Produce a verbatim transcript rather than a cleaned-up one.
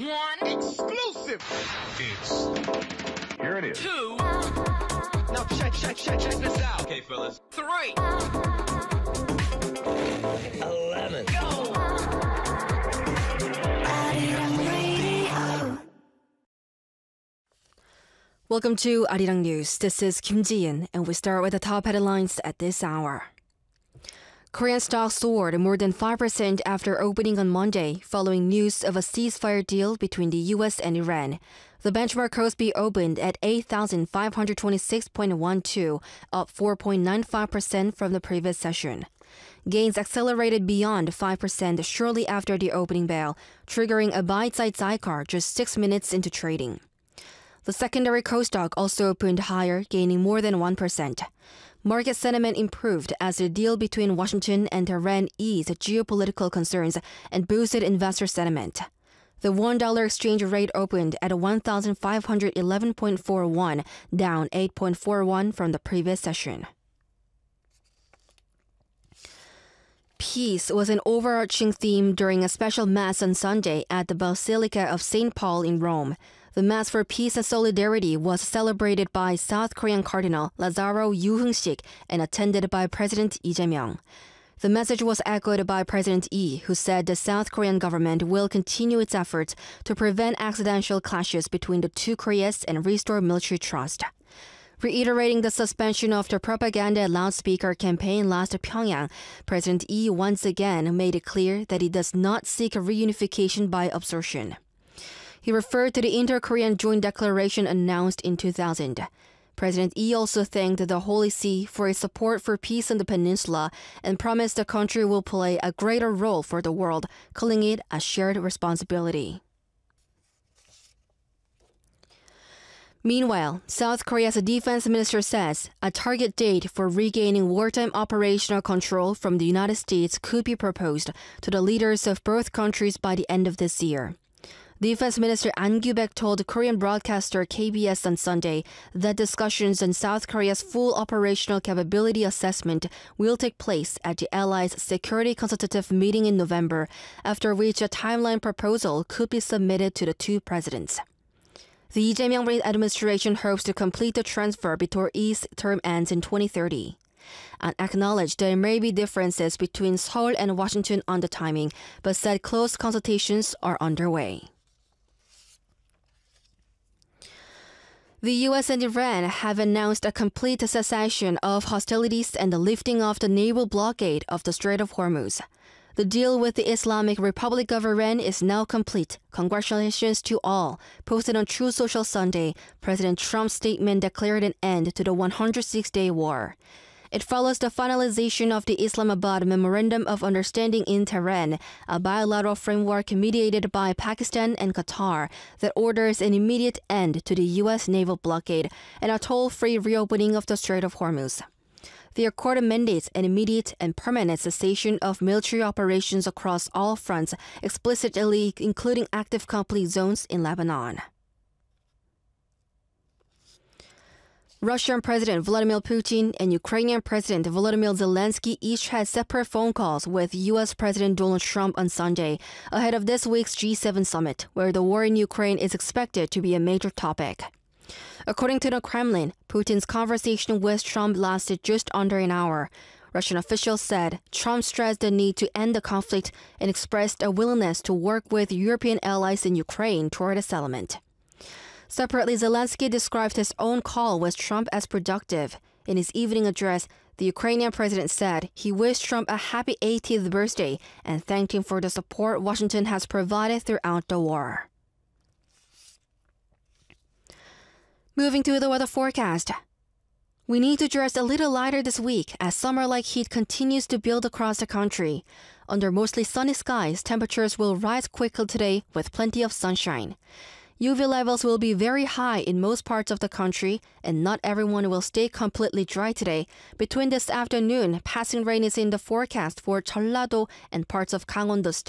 One. Exclusive. It's... Here it is. Two. Now check, check, check, check this out. Okay, fellas. Three. Eleven. Go. Welcome to Arirang News. This is Kim Ji-in, and we start with the top headlines at this hour. Korean stocks soared more than five percent after opening on Monday, following news of a ceasefire deal between the U S and Iran. The benchmark Kospi opened at eight thousand five hundred twenty-six point one two, up four point nine five percent from the previous session. Gains accelerated beyond five percent shortly after the opening bell, triggering a buy-side sidecar just six minutes into trading. The secondary Kosdaq also opened higher, gaining more than one percent. Market sentiment improved as the deal between Washington and Tehran eased geopolitical concerns and boosted investor sentiment. The one dollar exchange rate opened at one thousand five hundred eleven point four one, down eight point four one from the previous session. Peace was an overarching theme during a special Mass on Sunday at the Basilica of Saint Paul in Rome. The Mass for Peace and Solidarity was celebrated by South Korean Cardinal Lazaro Yu Heung-sik and attended by President Lee Jae-myung. The message was echoed by President Lee, who said the South Korean government will continue its efforts to prevent accidental clashes between the two Koreas and restore military trust. Reiterating the suspension of the propaganda loudspeaker campaign last Pyongyang, President Lee once again made it clear that he does not seek a reunification by absorption. He referred to the Inter-Korean Joint Declaration announced in two thousand. President Lee also thanked the Holy See for its support for peace on the peninsula and promised the country will play a greater role for the world, calling it a shared responsibility. Meanwhile, South Korea's defense minister says a target date for regaining wartime operational control from the United States could be proposed to the leaders of both countries by the end of this year. Defense Minister An Kyu-baek told Korean broadcaster K B S on Sunday that discussions on South Korea's full operational capability assessment will take place at the Allies' Security Consultative meeting in November, after which a timeline proposal could be submitted to the two presidents. The Lee Jae-myung administration hopes to complete the transfer before E's term ends in twenty thirty. An acknowledged there may be differences between Seoul and Washington on the timing, but said close consultations are underway. The U S and Iran have announced a complete cessation of hostilities and the lifting of the naval blockade of the Strait of Hormuz. The deal with the Islamic Republic of Iran is now complete. Congratulations to all. Posted on Truth Social Sunday, President Trump's statement declared an end to the one hundred six day war. It follows the finalization of the Islamabad Memorandum of Understanding in Tehran, a bilateral framework mediated by Pakistan and Qatar that orders an immediate end to the U S naval blockade and a toll-free reopening of the Strait of Hormuz. The accord mandates an immediate and permanent cessation of military operations across all fronts, explicitly including active conflict zones in Lebanon. Russian President Vladimir Putin and Ukrainian President Volodymyr Zelensky each had separate phone calls with U S President Donald Trump on Sunday, ahead of this week's G seven summit, where the war in Ukraine is expected to be a major topic. According to the Kremlin, Putin's conversation with Trump lasted just under an hour. Russian officials said Trump stressed the need to end the conflict and expressed a willingness to work with European allies in Ukraine toward a settlement. Separately, Zelensky described his own call with Trump as productive. In his evening address, the Ukrainian president said he wished Trump a happy eightieth birthday and thanked him for the support Washington has provided throughout the war. Moving to the weather forecast. We need to dress a little lighter this week as summer-like heat continues to build across the country. Under mostly sunny skies, temperatures will rise quickly today with plenty of sunshine. U V levels will be very high in most parts of the country, and not everyone will stay completely dry today. Between this afternoon, passing rain is in the forecast for Jeollado and parts of Gangwon-do State.